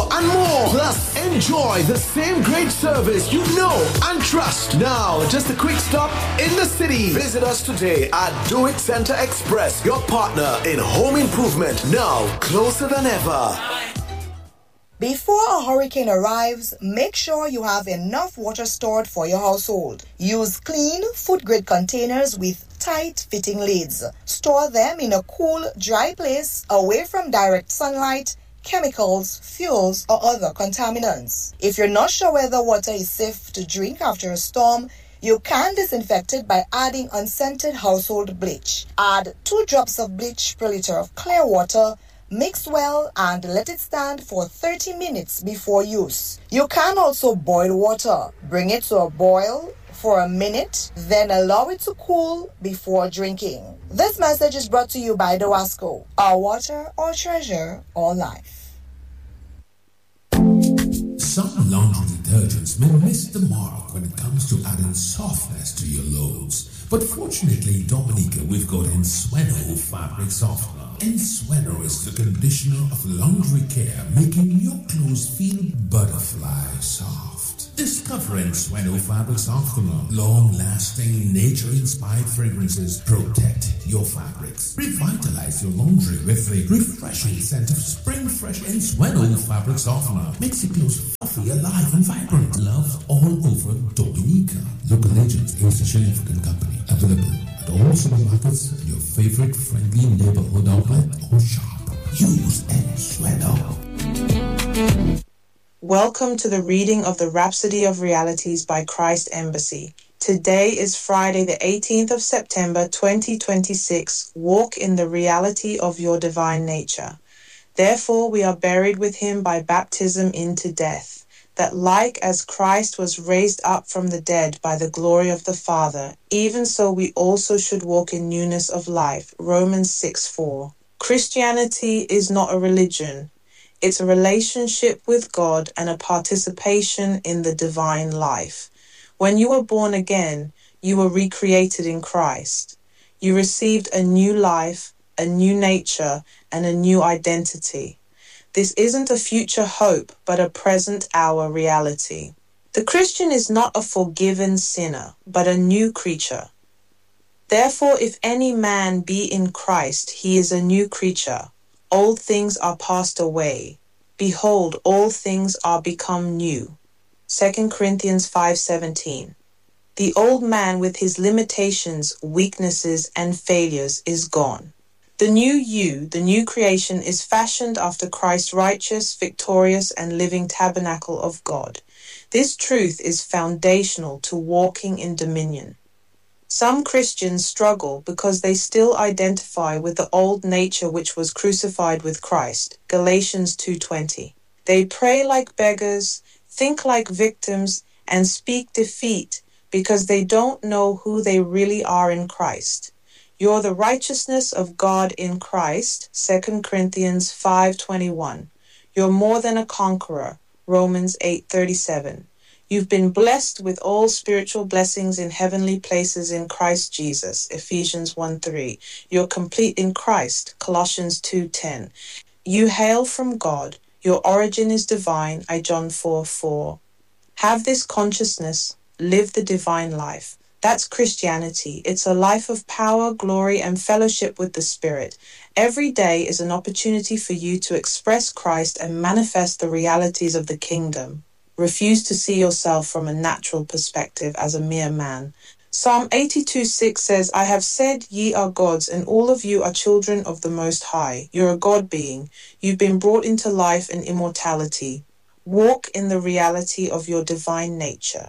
and more. Plus, enjoy the same great service you know and trust. Now, just a quick stop in the city. Visit us today at Do It Center Express, your partner in home improvement. Now, closer than ever. Before a hurricane arrives, make sure you have enough water stored for your household. Use clean, food-grade containers with tight-fitting lids. Store them in a cool, dry place away from direct sunlight, chemicals, fuels, or other contaminants. If you're not sure whether water is safe to drink after a storm, you can disinfect it by adding unscented household bleach. Add 2 drops of bleach per liter of clear water. Mix well and let it stand for 30 minutes before use. You can also boil water. Bring it to a boil for a minute, then allow it to cool before drinking. This message is brought to you by Dowasco. Our water, our treasure, our life. Some laundry detergents may miss the mark when it comes to adding softness to your loads. But fortunately, Dominica, we've got Ensueno Fabric Softener. Ensueno is the conditioner of laundry care, making your clothes feel butterfly soft. Discover Ensueno Fabric Softener. Long-lasting, nature-inspired fragrances protect your fabrics. Revitalize your laundry with a refreshing scent of spring fresh Ensueno Fabric Softener. Makes your clothes fluffy, alive, and vibrant. Loved all over Dominica. Local agents, Ace African Company. Available at all supermarkets, your favorite friendly neighborhood outlet or shop. Use Ensueno. Welcome to the reading of the Rhapsody of Realities by Christ Embassy. Today is Friday the 18th of September 2026. Walk in the reality of your divine nature. Therefore we are buried with him by baptism into death, that like as Christ was raised up from the dead by the glory of the Father, even so we also should walk in newness of life. Romans 6:4. Christianity is not a religion. It's a relationship with God and a participation in the divine life. When you were born again, you were recreated in Christ. You received a new life, a new nature, and a new identity. This isn't a future hope, but a present hour reality. The Christian is not a forgiven sinner, but a new creature. Therefore, if any man be in Christ, he is a new creature. Old things are passed away. Behold, all things are become new. 2 Corinthians 5:17. The old man with his limitations, weaknesses, and failures is gone. The new you, the new creation, is fashioned after Christ's righteous, victorious, and living tabernacle of God. This truth is foundational to walking in dominion. Some Christians struggle because they still identify with the old nature which was crucified with Christ. Galatians 2:20. They pray like beggars, think like victims, and speak defeat because they don't know who they really are in Christ. You're the righteousness of God in Christ, 2 Corinthians 5:21. You're more than a conqueror, Romans 8:37. You've been blessed with all spiritual blessings in heavenly places in Christ Jesus, Ephesians 1:3. You're complete in Christ, Colossians 2:10. You hail from God. Your origin is divine, John 4:4. Have this consciousness, live the divine life. That's Christianity. It's a life of power, glory, and fellowship with the Spirit. Every day is an opportunity for you to express Christ and manifest the realities of the kingdom. Refuse to see yourself from a natural perspective as a mere man. Psalm 82:6 says, I have said ye are gods, and all of you are children of the Most High. You're a God being. You've been brought into life and immortality. Walk in the reality of your divine nature.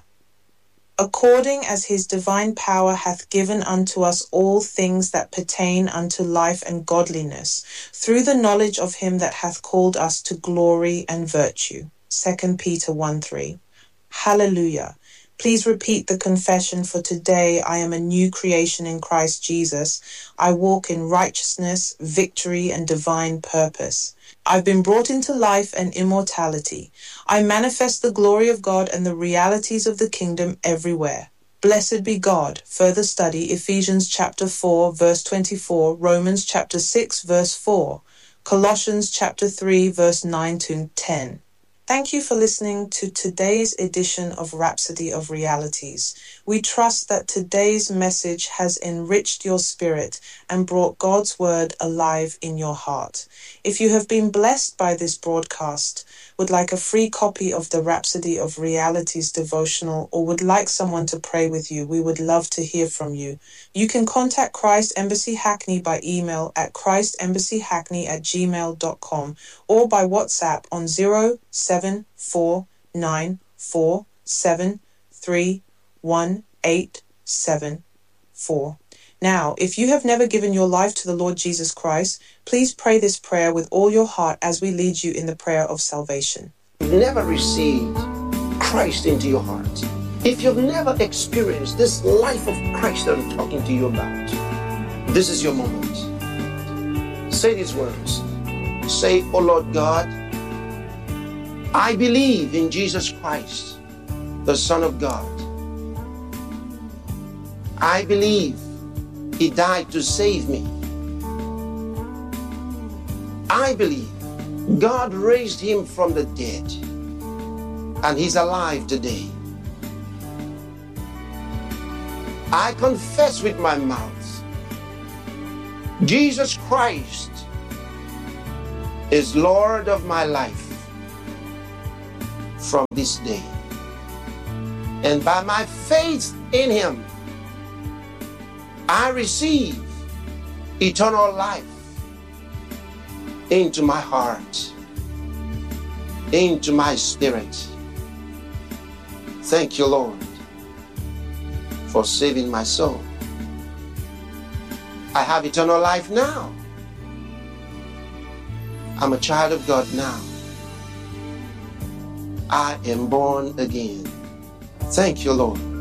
According as his divine power hath given unto us all things that pertain unto life and godliness, through the knowledge of him that hath called us to glory and virtue. 2 Peter 1:3. Hallelujah. Please repeat the confession for today. I am a new creation in Christ Jesus. I walk in righteousness, victory, and divine purpose. I've been brought into life and immortality. I manifest the glory of God and the realities of the kingdom everywhere. Blessed be God. Further study Ephesians chapter 4, verse 24, Romans chapter 6, verse 4, Colossians chapter 3, verse 9 to 10. Thank you for listening to today's edition of Rhapsody of Realities. We trust that today's message has enriched your spirit and brought God's word alive in your heart. If you have been blessed by this broadcast, would like a free copy of the Rhapsody of Realities devotional, or would like someone to pray with you, we would love to hear from you. You can contact Christ Embassy Hackney by email at christembassyhackney@gmail.com or by WhatsApp on 07494731874. Now, if you have never given your life to the Lord Jesus Christ, please pray this prayer with all your heart as we lead you in the prayer of salvation. You've never received Christ into your heart. If you've never experienced this life of Christ that I'm talking to you about, this is your moment. Say these words. Say, "Oh Lord God, I believe in Jesus Christ, the Son of God. I believe He died to save me. I believe God raised Him from the dead, and He's alive today. I confess with my mouth, Jesus Christ is Lord of my life from this day. And by my faith in Him, I receive eternal life into my heart, into my spirit. Thank you, Lord, for saving my soul. I have eternal life now. I'm a child of God now. I am born again. Thank you, Lord,